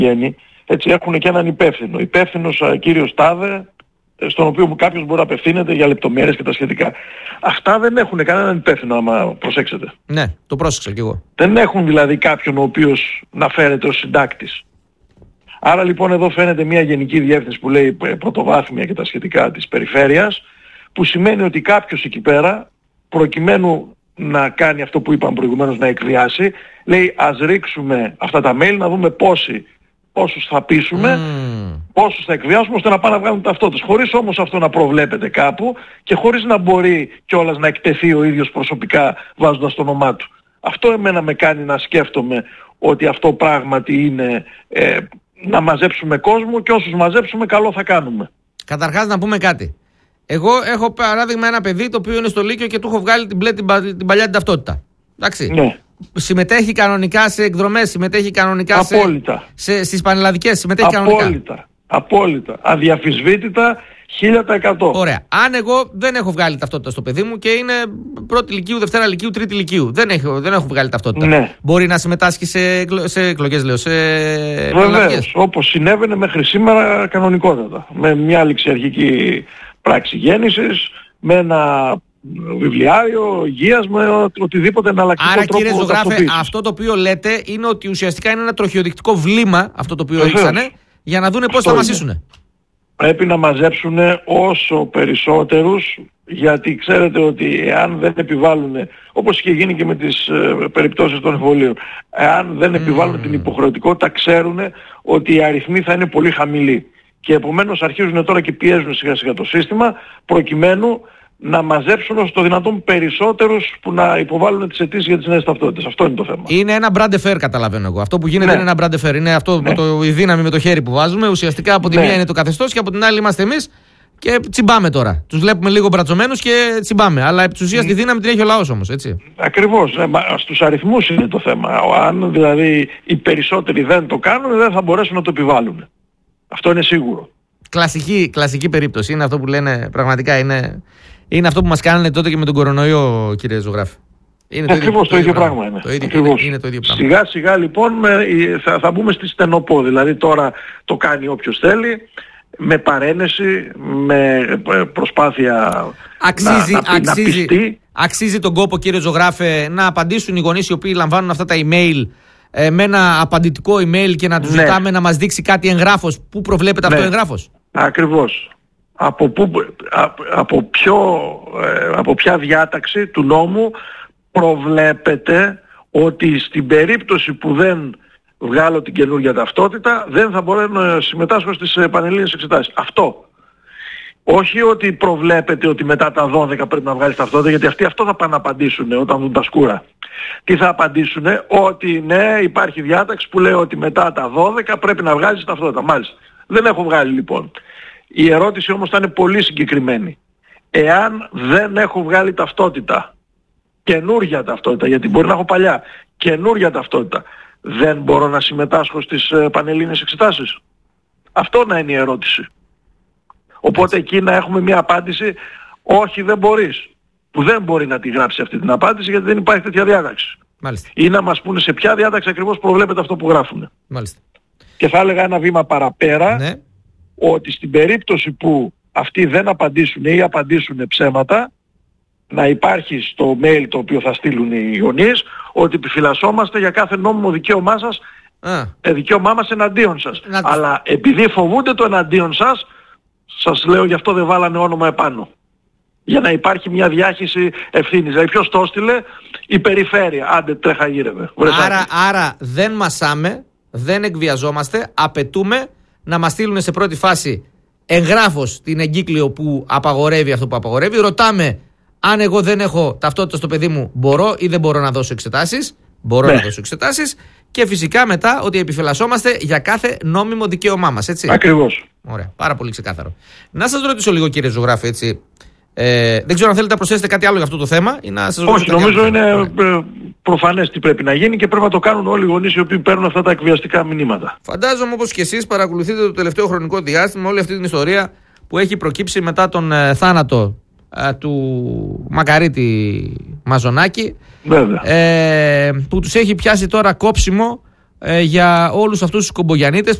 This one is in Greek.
βγαίνει, έτσι έχουν και έναν υπεύθυνο. Υπεύθυνος κύριος Τάδε, στον οποίο κάποιος μπορεί να απευθύνεται για λεπτομέρειες και τα σχετικά. Αυτά δεν έχουν κανέναν υπεύθυνο, άμα προσέξετε. Ναι, το πρόσεξα κι εγώ. Δεν έχουν δηλαδή κάποιον ο οποίος να φέρεται ως συντάκτης. Άρα λοιπόν εδώ φαίνεται μια γενική διεύθυνση που λέει πρωτοβάθμια και τα σχετικά της περιφέρειας, που σημαίνει ότι κάποιος εκεί πέρα, προκειμένου να κάνει αυτό που είπαμε προηγουμένως, να εκβιάσει, λέει ας ρίξουμε αυτά τα mail να δούμε πόσους θα πείσουμε, πόσους θα εκβιάσουμε ώστε να πάνε να βγάλουν ταυτότητες. Χωρίς όμως αυτό να προβλέπεται κάπου και χωρίς να μπορεί κιόλας να εκτεθεί ο ίδιος προσωπικά βάζοντας το όνομά του. Αυτό εμένα με κάνει να σκέφτομαι ότι αυτό πράγματι είναι να μαζέψουμε κόσμο και όσους μαζέψουμε καλό θα κάνουμε. Καταρχάς να πούμε κάτι. Εγώ έχω παράδειγμα ένα παιδί το οποίο είναι στο Λύκειο και του έχω βγάλει την παλιά την ταυτότητα. Εντάξει. Ναι. Συμμετέχει κανονικά σε εκδρομές, συμμετέχει κανονικά στις πανελλαδικές, συμμετέχει κανονικά. Απόλυτα. Αδιαφυσβήτητα 1000%. Ωραία. Αν εγώ δεν έχω βγάλει ταυτότητα στο παιδί μου και είναι πρώτη λυκείου, δευτέρα λυκείου, τρίτη λυκείου, δεν έχω βγάλει ταυτότητα. Ναι. Μπορεί να συμμετάσχει σε εκλογές, λέω, βεβαίως, όπως συνέβαινε μέχρι σήμερα κανονικότατα. Με μια ληξιαρχική πράξη γέννησης, με ένα βιβλιάριο υγείας, με οτιδήποτε εναλλακτικό τρόπο. Άρα κύριε Ζωγράφε, αυτό το οποίο λέτε είναι ότι ουσιαστικά είναι ένα τροχιοδεικτικό βλήμα αυτό το οποίο ρίξανε για να δούνε πώς θα μαζίσουνε. Πρέπει να μαζέψουν όσο περισσότερους, γιατί ξέρετε ότι εάν δεν επιβάλλουν, όπως είχε γίνει και με τις περιπτώσεις των εμβολίων, εάν δεν επιβάλλουν την υποχρεωτικότητα, ξέρουν ότι οι αριθμοί θα είναι πολύ χαμηλοί. Και επομένως αρχίζουν τώρα και πιέζουν σιγά σιγά το σύστημα προκειμένου να μαζέψουν όσο το δυνατόν περισσότερους που να υποβάλουν τις αιτήσεις για τις νέες ταυτότητες. Αυτό είναι το θέμα. Είναι ένα brand affair, καταλαβαίνω εγώ. Αυτό που γίνεται είναι ένα brand affair. Είναι αυτό η δύναμη με το χέρι που βάζουμε. Ουσιαστικά από τη μία είναι το καθεστώς και από την άλλη είμαστε εμείς και τσιμπάμε τώρα. Τους βλέπουμε λίγο μπρατσωμένους και τσιμπάμε. Αλλά επί της ουσίας τη δύναμη την έχει ο λαός όμως, έτσι. Ακριβώς. Στους αριθμούς είναι το θέμα. Αν δηλαδή οι περισσότεροι δεν το κάνουν, δεν θα μπορέσουν να το επιβάλλουν. Αυτό είναι σίγουρο. Κλασική περίπτωση. Είναι αυτό που λένε πραγματικά. Είναι αυτό που μας κάνανε τότε και με τον κορονοϊό, κύριε Ζωγράφη. Ακριβώς το ίδιο πράγμα είναι. Είναι το ίδιο πράγμα. Σιγά σιγά λοιπόν θα μπούμε στη στενοπό. Δηλαδή τώρα το κάνει όποιος θέλει, με παρένεση, με προσπάθεια να πιστεί. Αξίζει τον κόπο, κύριε Ζωγράφε, να απαντήσουν οι γονείς οι οποίοι λαμβάνουν αυτά τα email με ένα απαντητικό email και να τους ζητάμε να μας δείξει κάτι εγγράφος. Πού προβλέπεται αυτό εγγράφος? Ακριβώς. Από ποια διάταξη του νόμου προβλέπεται ότι στην περίπτωση που δεν βγάλω την καινούργια ταυτότητα δεν θα μπορώ να συμμετάσχω στις πανελλήνιες εξετάσεις. Αυτό. Όχι ότι προβλέπεται ότι μετά τα 12 πρέπει να βγάλεις ταυτότητα, γιατί αυτό θα πάνε να απαντήσουν όταν δουν τα σκούρα. Τι θα απαντήσουν? Ότι ναι, υπάρχει διάταξη που λέει ότι μετά τα 12 πρέπει να βγάλεις ταυτότητα. Μάλιστα. Δεν έχω βγάλει λοιπόν. Η ερώτηση όμως θα είναι πολύ συγκεκριμένη. Εάν δεν έχω βγάλει ταυτότητα, καινούργια ταυτότητα, γιατί μπορεί να έχω παλιά, καινούργια ταυτότητα, δεν μπορώ να συμμετάσχω στις πανελλήνιες εξετάσεις? Αυτό να είναι η ερώτηση. Οπότε εκεί να έχουμε μια απάντηση, όχι δεν μπορείς. Που δεν μπορεί να τη γράψει αυτή την απάντηση γιατί δεν υπάρχει τέτοια διάταξη. Μάλιστα. Ή να μας πούνε σε ποια διάταξη ακριβώς προβλέπεται αυτό που γράφουν. Μάλιστα. Και θα έλεγα ένα βήμα παραπέρα, ότι στην περίπτωση που αυτοί δεν απαντήσουν ή απαντήσουν ψέματα, να υπάρχει στο mail το οποίο θα στείλουν οι γονείς ότι επιφυλασσόμαστε για κάθε νόμιμο δικαίωμά σας, δικαίωμά μας εναντίον σας. Αλλά επειδή φοβούνται το εναντίον σας λέω γι' αυτό δεν βάλανε όνομα επάνω. Για να υπάρχει μια διάχυση ευθύνης. Δηλαδή ποιος το έστειλε? Η περιφέρεια. Άντε τρέχα γύρευε. Άρα δεν μασάμε, δεν εκβιαζόμαστε, απαιτούμε να μας στείλουν σε πρώτη φάση εγγράφος την εγκύκλιο που απαγορεύει αυτό που απαγορεύει. Ρωτάμε αν εγώ δεν έχω ταυτότητα στο παιδί μου, μπορώ ή δεν μπορώ να δώσω εξετάσεις. Μπορώ να δώσω εξετάσεις. Και φυσικά μετά ότι επιφυλασσόμαστε για κάθε νόμιμο δικαίωμά μας, έτσι. Ακριβώς. Ωραία, πάρα πολύ ξεκάθαρο. Να σας ρωτήσω λίγο, κύριε Ζωγράφη, έτσι. Δεν ξέρω αν θέλετε να προσθέσετε κάτι άλλο για αυτό το θέμα ή να σας ρωτήσω. Όχι, νομίζω είναι προφανές τι πρέπει να γίνει και πρέπει να το κάνουν όλοι οι γονείς οι οποίοι παίρνουν αυτά τα εκβιαστικά μηνύματα. Φαντάζομαι όπως και εσείς παρακολουθείτε το τελευταίο χρονικό διάστημα όλη αυτή την ιστορία που έχει προκύψει μετά τον θάνατο του Μακαρίτη Μαζονάκη, που τους έχει πιάσει τώρα κόψιμο για όλους αυτούς τους κομπογιανίτες